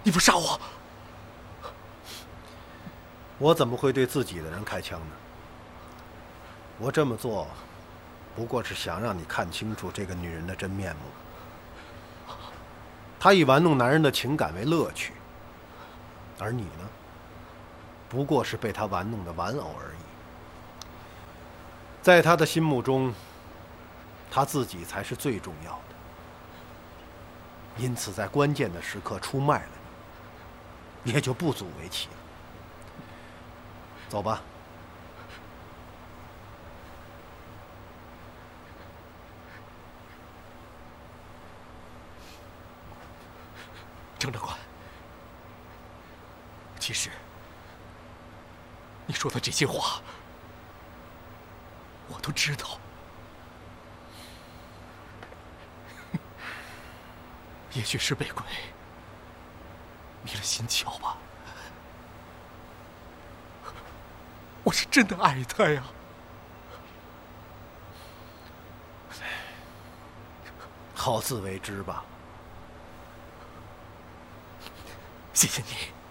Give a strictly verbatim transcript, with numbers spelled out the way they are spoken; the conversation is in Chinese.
你不杀我， 我怎么会对自己的人开枪呢？我这么做，不过是想让你看清楚这个女人的真面目。她以玩弄男人的情感为乐趣，而你呢，不过是被她玩弄的玩偶而已。在她的心目中，她自己才是最重要的。因此，在关键的时刻出卖了你，你也就不足为奇了。走吧。 郑长官，其实你说的这些话，我都知道。也许是被鬼迷了心窍吧。我是真的爱她呀。 好自为之吧。 谢谢你。